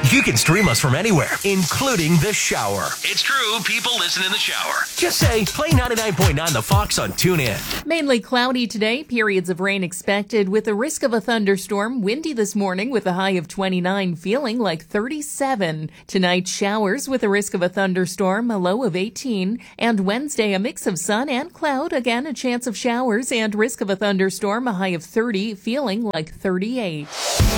You can stream us from anywhere, including the shower. It's true, people listen in the shower. Just say, play 99.9 The Fox on TuneIn. Mainly cloudy today, periods of rain expected with a risk of a thunderstorm. Windy this morning with a high of 29, feeling like 37. Tonight, showers with a risk of a thunderstorm, a low of 18. And Wednesday, a mix of sun and cloud. Again, a chance of showers and risk of a thunderstorm, a high of 30, feeling like 38.